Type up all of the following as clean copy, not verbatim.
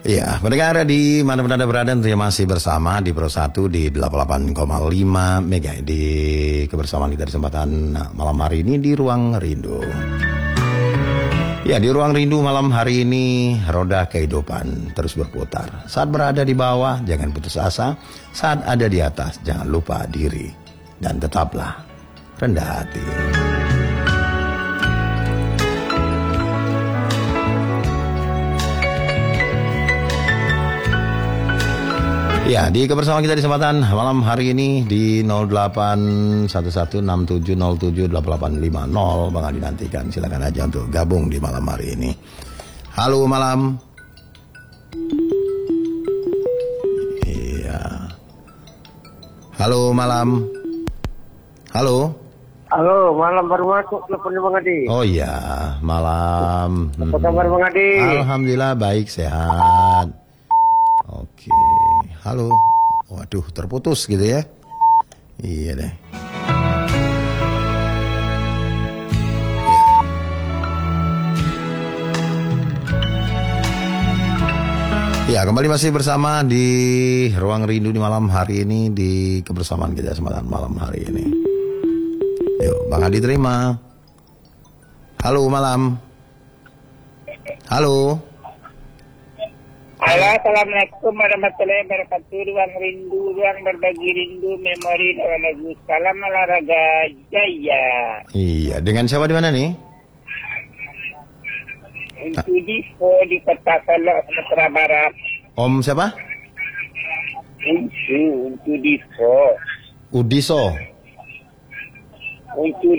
Iya, pendengar di mana-mana Anda berada, tentunya masih bersama di Pro 1 di 88,5 Mega di kebersamaan kita di kesempatan malam hari ini di Ruang Rindu. Ya, di Ruang Rindu malam hari ini roda kehidupan terus berputar. Saat berada di bawah, jangan putus asa. Saat ada di atas, jangan lupa diri. Dan tetaplah rendah hati. Ya, di kebersamaan kita di kesempatan malam hari ini di 081167078850 Bang Adi nantikan, silakan aja untuk gabung di malam hari ini. Halo malam. Iya. Halo malam. Halo. Halo, malam baru masuk teleponnya Bang Adi. Oh iya, malam. Apa kabar Bang Adi? Alhamdulillah baik, sehat. Oke. Halo. Waduh, terputus gitu ya. Iya deh. Ya, kembali masih bersama di Ruang Rindu di malam hari ini, di kebersamaan kita kesempatan malam hari ini. Yuk, Bang Adi terima. Halo malam. Halo. Halo, assalamualaikum warahmatullahi wabarakatuh. Ruang rindu, ruang berbagi rindu, memori dan lagu. Salam olahraga jaya. Iya, dengan siapa di mana nih? Untuk di Kota Solo, Sumatera Barat. Om siapa? Untuk Udiso. Untuk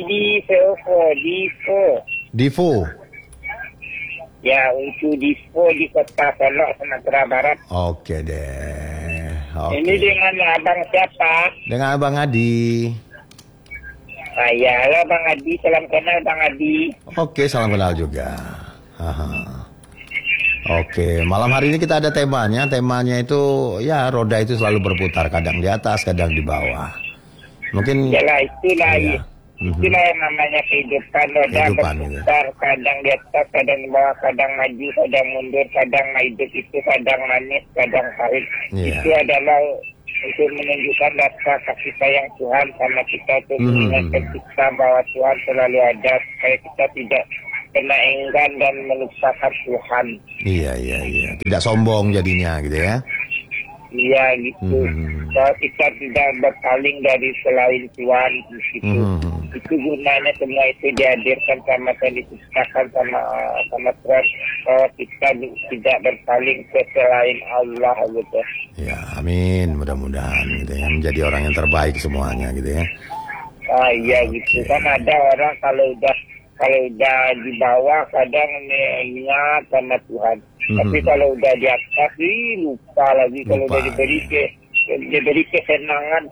Divo. Ya, untuk di Kota Solo, Sumatera Barat. Oke deh. Oke. Ini dengan abang siapa? Dengan Abang Adi. Ya, halo Bang Adi, salam kenal Bang Adi. Oke, salam kenal juga. Aha. Oke, malam hari ini kita ada temanya. Temanya itu ya roda itu selalu berputar, kadang di atas, kadang di bawah. Mungkin Yalah, itulah iya. Itulah yang namanya kehidupan. Roda berputar, kadang di atas, kadang di bawah, kadang maju, kadang mundur, kadang hidup itu kadang manis, kadang pahit. Iya. Itu adalah untuk menunjukkan rasa kasih sayang Tuhan sama kita, untuk mengingatkan kita bahwa Tuhan selalu ada, supaya kita tidak kena enggan dan melupakan Tuhan. Iya. Tidak sombong jadinya gitu ya. Iya gitu. Kalau kita tidak berpaling dari selain Tuhan gitu. Itu gunanya semua itu dihadirkan sama dan diciptakan sama Tuhan. Kalau kita tidak berpaling ke selain Allah gitu. Ya, amin. Mudah-mudahan gitu ya, menjadi orang yang terbaik semuanya gitu ya. Iya gitu. Kan ada orang kalau udah di bawah kadang ingat sama Tuhan. Tapi kalau udah di atas lupa lagi. Kalau udah diberi kesenangan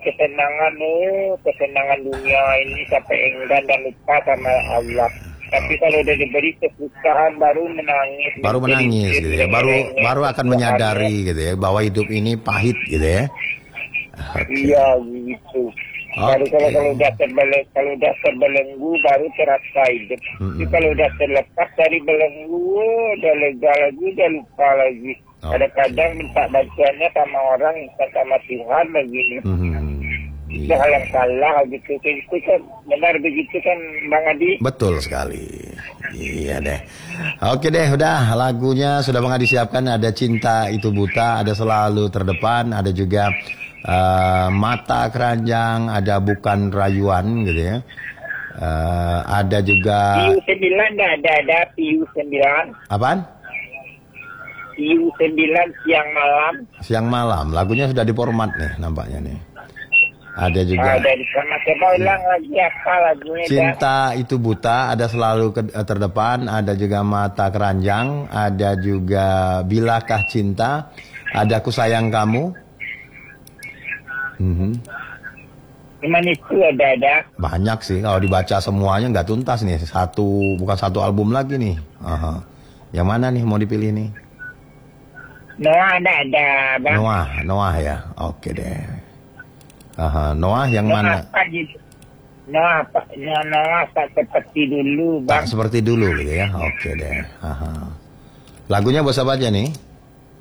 dunia ini sampai enggan dan lupa sama Allah. Tapi kalau udah diberi kesusahan baru menangis gitu ya. Baru akan menyadari gitu ya bahwa hidup ini pahit gitu ya. Iya gitu. Baru kalau udah terbelenggu baru terasa hidup. Tapi kalau udah terlepas dari belenggu, udah lega lagi, udah lupa lagi. Kadang-kadang minta bantuannya sama orang, minta sama Tuhan lagi. Itu hal yang salah gitu. Itu kan benar begitu kan Bang Adi? Betul sekali. Iya deh. Oke deh, udah lagunya sudah Bang Adi siapkan. Ada Cinta Itu Buta, ada Selalu Terdepan, ada juga Mata Keranjang, ada Bukan Rayuan gitu ya. Ada juga Piu 9 ada Piu 9. Apaan? Piu 9 siang malam. Lagunya sudah diformat nih nampaknya nih. Ada juga ada di sana. Coba ulang lagi apa lagunya. Cinta Itu Buta, ada Selalu Terdepan, ada juga Mata Keranjang, ada juga Bilakah Cinta, ada Ku Sayang Kamu. Cuman itu ada. Banyak sih, kalau dibaca semuanya nggak tuntas nih. Bukan satu album lagi nih. Aha. Yang mana nih mau dipilih nih? Noah ada Bang. Noah ya. Oke deh. Aha, Noah yang mana? Apa gitu? Noah tak seperti dulu Bang. Tak seperti dulu gitu ya. Oke deh. Aha. Lagunya buat siapa aja nih?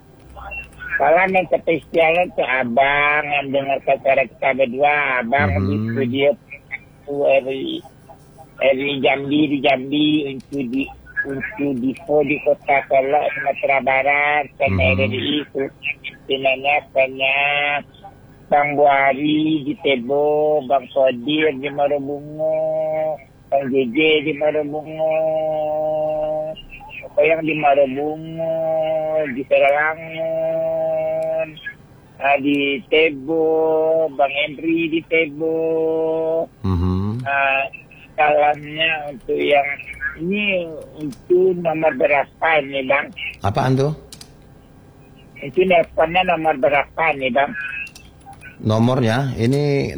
Kalau yang spesialnya tuh abang yang dengar acara kita berdua, abang di studio RI Jambi di Jambi untuk di kota Solo Sumatera Barat, karena RRI pimpinannya banyak Bang Buari di Tebo, Bang Kodir di Marobungo, Bang JJ di Marobungo, yang di Marobungo, di Seralangun, di Tebo, Bang Henry di Tebo. Salamnya untuk yang ini untuk nomor berapa ini Bang? Apaan tuh? Itu teleponnya nomor berapa nih Bang? Nomornya ini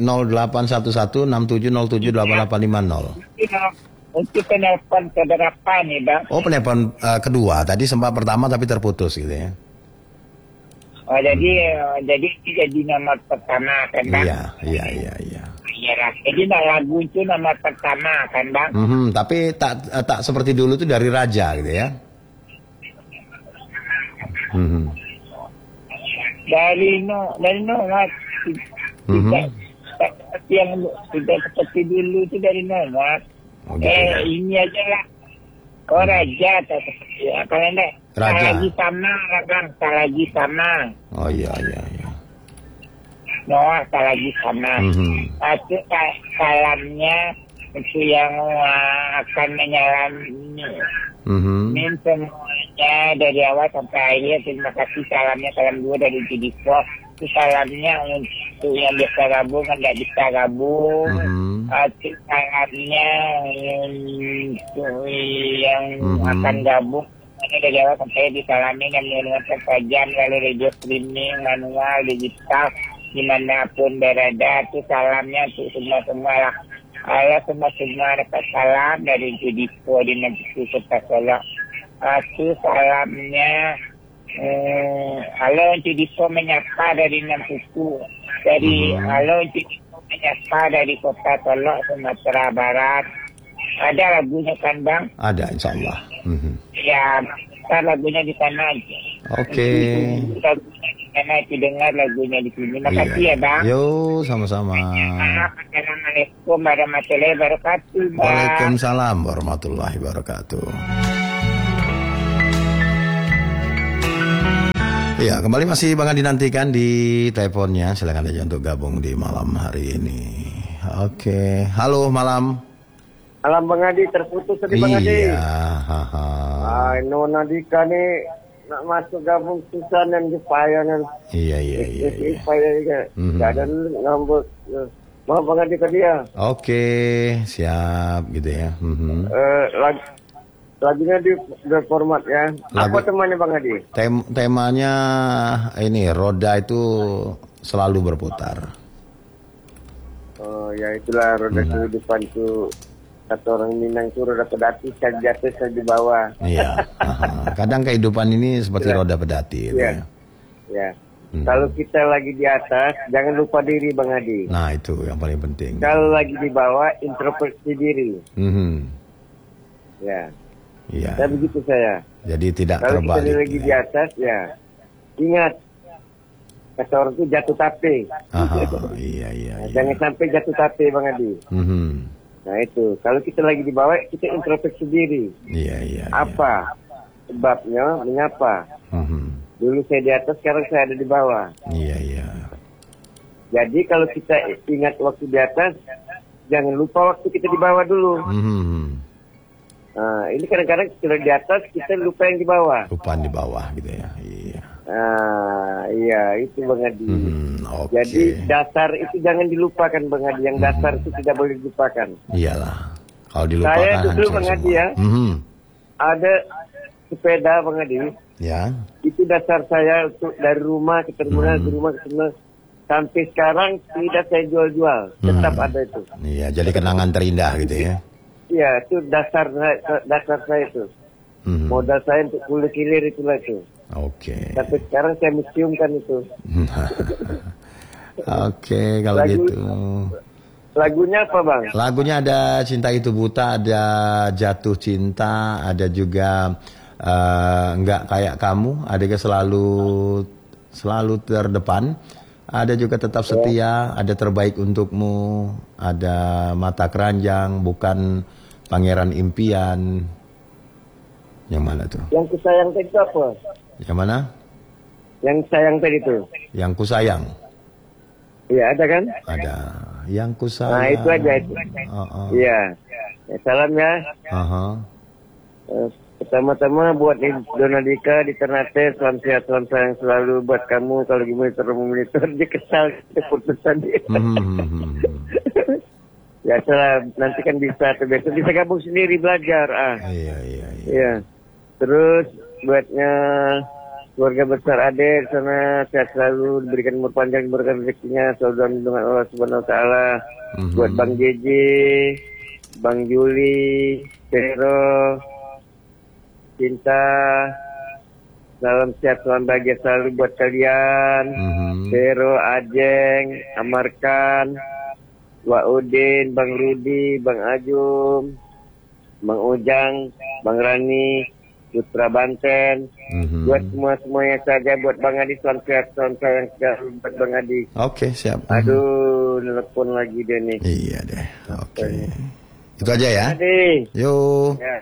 081167078850. Untuk penelpon keberapa nih Bang? Oh, penelpon kedua. Tadi sempat pertama tapi terputus gitu ya. Oh, jadi nomor pertama kan Bang? Iya. Iya, jadi lagu itu nomor pertama kan Bang? Tapi tak seperti dulu tuh dari Raja gitu ya. Dari nomor tidak seperti dulu itu dari nomor. Ini aja lah. Oh, Raja atau ya, kalau enggak Raja. Tak lagi sama. Oh iya. Tak lagi sama. Itu salamnya itu yang akan menyalami. Min semuanya dari awal sampai akhir. Terima kasih salamnya, salam dua dari Judiko. Itu salamnya untuk yang bisa gabung dan tidak bisa gabung. Itu salamnya untuk yang akan gabung. Ini dari awal sampai disalami yang mendengarkan kajian lalu radio streaming, manual, digital, dimanapun berada. Itu salamnya untuk semua lah. Allah semua dapat salam dari Judiko di Negeri Kota Solo. Itu salamnya halo Judiko menyapa dari Nampuku. Halo Judiko menyapa dari Kota Solo, Sumatera Barat. Ada lagunya kan Bang? Ada, insya Allah. Ya, kita lagunya di sana aja. Oke. Lagunya di sana itu dengar lagunya di sini. Makasih ya Bang. Yo, sama-sama. Assalamualaikum warahmatullahi wabarakatuh Bang. Waalaikumsalam warahmatullahi wabarakatuh. Ya, kembali masih Bang Adi nantikan di teleponnya. Silakan aja untuk gabung di malam hari ini. Oke, halo malam. Malam Bang Adi, terputus tadi Bang Adi. Iya, Nona Dika nih nak masuk gabung susah dan payah. Iya. Payah juga. Gak ada ngambek. Maaf Bang Adi ke dia. Oke, siap gitu ya. Lagunya di format ya. Apa temanya Bang Adi? Temanya ini roda itu selalu berputar. Oh ya itulah roda kehidupan itu. Kata orang Minang itu roda pedati, saya jatuh saya di bawah. Iya. Kadang kehidupan ini seperti roda pedati. Iya. Ya. Kalau kita lagi di atas, jangan lupa diri Bang Adi. Nah itu yang paling penting. Kalau lagi di bawah, introspeksi diri. Ya. Iya. Ya begitu saya. Jadi tidak kalau terbalik. Kalau kita lagi di atas, ya ingat. Kata orang itu jatuh tape. Iya. Jangan sampai jatuh tape Bang Adi. Nah itu, kalau kita lagi di bawah, kita introspeksi diri. Iya. Apa sebabnya, mengapa? Dulu saya di atas, sekarang saya ada di bawah. Iya. Jadi kalau kita ingat waktu di atas, jangan lupa waktu kita di bawah dulu. Nah, ini kadang-kadang kita di atas, kita lupa yang di bawah. Lupaan di bawah gitu ya. Iya. Iya, itu Bang Adi. Okay. Jadi dasar itu jangan dilupakan Bang Adi. Yang dasar itu tidak boleh dilupakan. Iyalah. Kalau dilupakan saya dulu Bang Adi ya. Ada sepeda Bang Adi. Ya. Itu dasar saya untuk dari rumah ke terminal, dari rumah ke terminal. Sampai sekarang tidak saya jual-jual. Tetap ada itu. Iya, jadi kenangan terindah gitu ya. Iya, itu dasar saya itu. Modal saya untuk kulit kilir itulah itu. Oke. Tapi sekarang saya museumkan itu. Oke, kalau gitu. Lagunya apa Bang? Lagunya ada Cinta Itu Buta, ada Jatuh Cinta, ada juga Enggak Kayak Kamu, ada juga selalu terdepan. Ada juga tetap setia, ada terbaik untukmu, ada mata keranjang, bukan pangeran impian. Yang mana tuh? Yang kusayang tadi itu apa? Yang mana? Yang sayang tadi itu. Yang kusayang. Iya, ada kan? Ada. Yang kusayang. Nah, itu aja itu. Iya. Ya, salam ya. Pertama-tama buat Donadika di Ternate, salam sehat, salam sayang selalu buat kamu. Kalau monitor dia kesal keputusan dia. Ya salah, nanti kan bisa gabung sendiri belajar. Iya. Terus buatnya keluarga besar Ade sana sehat selalu, diberikan umur panjang, diberikan rezekinya selalu dalam lindungan Allah Subhanahu wa taala. Buat Bang JJ, Bang Juli, Vero, Cinta, salam sehat, salam bahagia selalu buat kalian. Vero, Ajeng, Amarkan, Wak Udin, Bang Rudi, Bang Ajum, Bang Ujang, Bang Rani, Putra Banten, buat semuanya saja, buat Bang Adi, salam sehat, salam sayang selalu buat Bang Adi. Oke, siap. Aduh, nelpon lagi dia nih. Iya deh, oke. Itu aja ya. Adi. Yuk. Ya.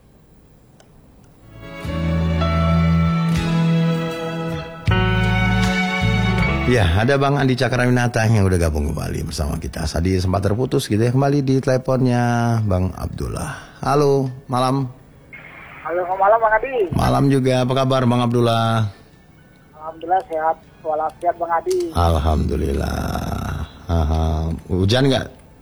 Ya, ada Bang Andi Cakrawinata yang udah gabung kembali bersama kita. Tadi sempat terputus gitu ya, kembali di teleponnya Bang Abdullah. Halo, malam. Halo, malam Bang Adi. Malam juga, apa kabar Bang Abdullah? Alhamdulillah sehat, walafiat Bang Adi. Alhamdulillah. Hujan nggak?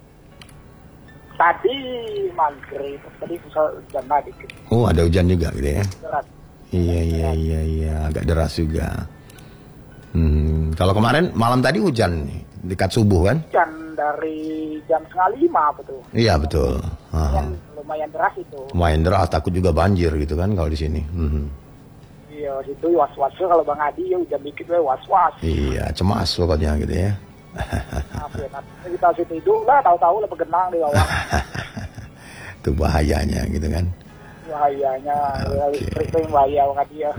Tadi maghrib, tadi hujan dikit. Oh, ada hujan juga gitu ya? Berat. Iya, agak deras juga. Kalau kemarin malam tadi hujan nih, dekat subuh kan? Hujan dari jam 4:30 betul. Iya betul. Lumayan deras itu. Lumayan deras, takut juga banjir gitu kan kalau di sini. Iya, situ was-was kalau Bang Adi ya hujan dikit was-was. Iya, cemas pokoknya gitu ya. Kita situ itu lah tahu-tahu lah begenang di bawah. Itu bahayanya gitu kan. Bahayanya, sering bahaya Bang Adi ya.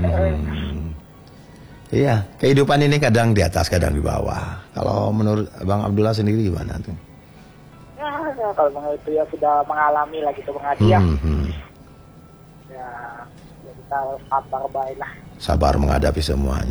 Iya, kehidupan ini kadang di atas, kadang di bawah. Kalau menurut Bang Abdullah sendiri gimana tuh? Ya kalau Bang itu ya sudah mengalami lah gitu Bang Adi ya. Ya kita sabar baiklah. Sabar menghadapi semuanya.